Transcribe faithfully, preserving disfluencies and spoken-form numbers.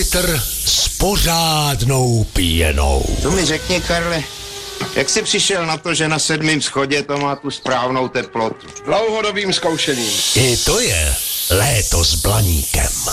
litr s pořádnou pěnou. To mi řekni, Karle, jak jsi přišel na to, že na sedmém schodě to má tu správnou teplotu? Dlouhodobým zkoušením. I to je léto s Blaníkem.